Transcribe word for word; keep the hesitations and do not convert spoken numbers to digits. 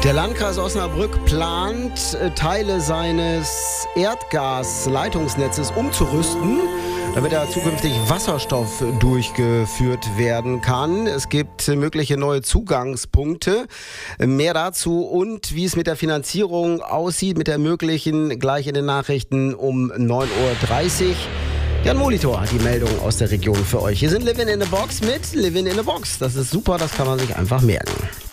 Der Landkreis Osnabrück plant, Teile seines Erdgasleitungsnetzes umzurüsten, damit da zukünftig Wasserstoff durchgeführt werden kann. Es gibt mögliche neue Zugangspunkte. Mehr dazu und wie es mit der Finanzierung aussieht, mit der möglichen, gleich in den Nachrichten um neun Uhr dreißig. Jan Molitor hat die Meldung aus der Region für euch. Hier sind Livin in a Box mit Livin in a Box. Das ist super, das kann man sich einfach merken.